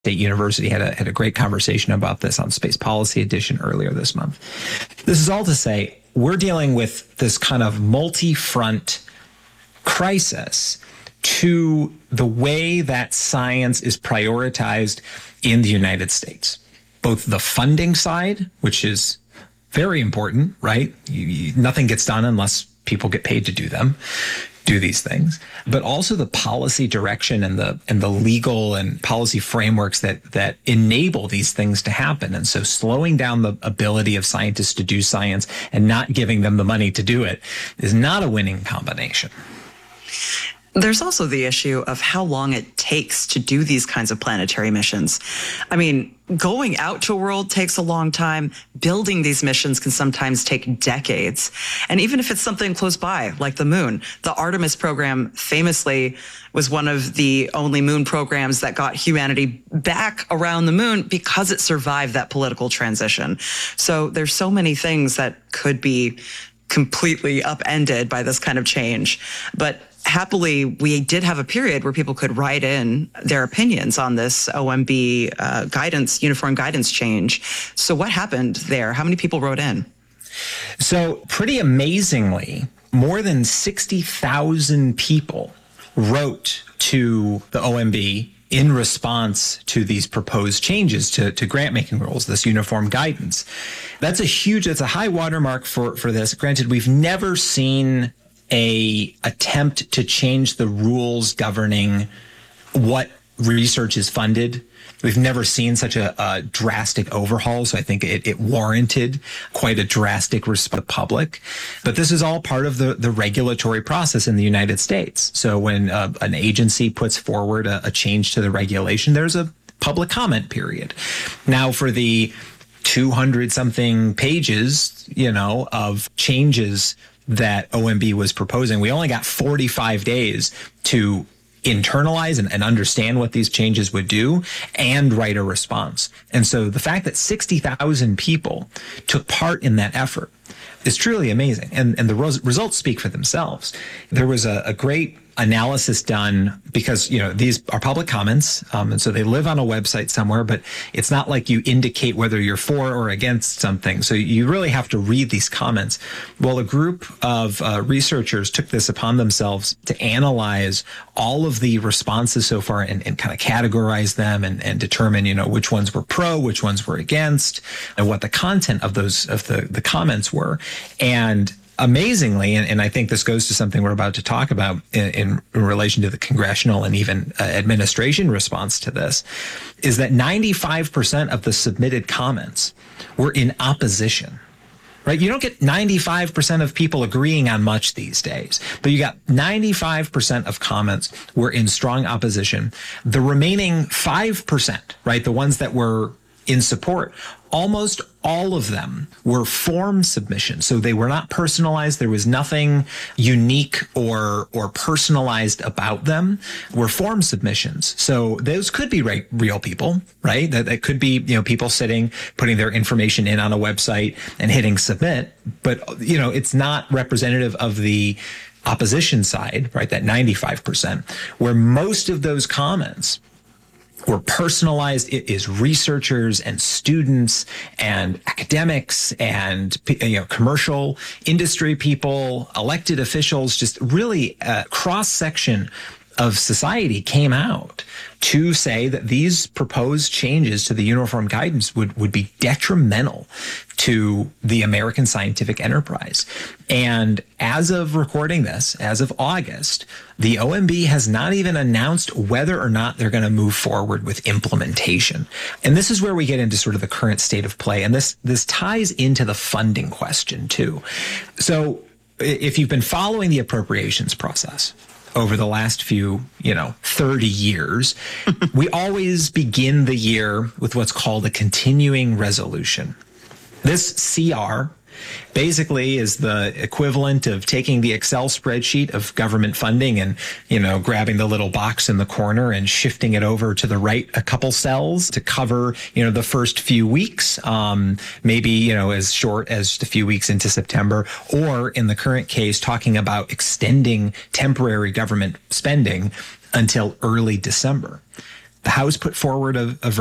State University had a great conversation about this on Space Policy Edition earlier this month. This is all to say, we're dealing with this kind of multi-front crisis to the way that science is prioritized in the United States. Both the funding side, which is very important, right? Nothing gets done unless people get paid to do these things, but also the policy direction and the legal and policy frameworks that enable these things to happen. And so slowing down the ability of scientists to do science and not giving them the money to do it is not a winning combination. There's also the issue of how long it takes to do these kinds of planetary missions. I mean, going out to a world takes a long time. Building these missions can sometimes take decades. And even if it's something close by, like the moon, the Artemis program famously was one of the only moon programs that got humanity back around the moon because it survived that political transition. So there's so many things that could be completely upended by this kind of change. But happily, we did have a period where people could write in their opinions on this OMB guidance, uniform guidance change. So what happened there? How many people wrote in? So pretty amazingly, more than 60,000 people wrote to the OMB in response to these proposed changes to grant-making rules, this uniform guidance. That's a high watermark for this. Granted, we've never seen a attempt to change the rules governing what research is funded. We've never seen such a drastic overhaul, so I think it warranted quite a drastic response to the public. But this is all part of the regulatory process in the United States. So when an agency puts forward a change to the regulation, there's a public comment period. Now, for the 200-something pages, of changes that OMB was proposing, we only got 45 days to internalize and understand what these changes would do and write a response. And so the fact that 60,000 people took part in that effort is truly amazing. And the results speak for themselves. There was a great analysis done because, these are public comments. And so they live on a website somewhere, but it's not like you indicate whether you're for or against something. So you really have to read these comments. Well, a group of researchers took this upon themselves to analyze all of the responses so far and kind of categorize them and determine, which ones were pro, which ones were against, and what the content of the comments were. And amazingly, and I think this goes to something we're about to talk about in relation to the congressional and even administration response to this, is that 95% of the submitted comments were in opposition. Right? You don't get 95% of people agreeing on much these days, but you got 95% of comments were in strong opposition. The remaining 5%, right, the ones that were in support, almost all of them were form submissions. So they were not personalized. There was nothing unique or personalized about them. Were form submissions. So those could be real people, right? That could be, people sitting, putting their information in on a website and hitting submit. But, it's not representative of the opposition side, right? That 95%, where most of those comments were personalized. It is researchers and students and academics and commercial industry people, elected officials, just really a cross-section of society came out to say that these proposed changes to the uniform guidance would be detrimental to the American scientific enterprise. And as of recording this, as of August, the OMB has not even announced whether or not they're going to move forward with implementation. And this is where we get into sort of the current state of play. And this ties into the funding question too. So if you've been following the appropriations process over the last few, 30 years, we always begin the year with what's called a continuing resolution. This CR basically is the equivalent of taking the Excel spreadsheet of government funding and, grabbing the little box in the corner and shifting it over to the right a couple cells to cover, the first few weeks, maybe, as short as just a few weeks into September, or in the current case, talking about extending temporary government spending until early December. The House put forward a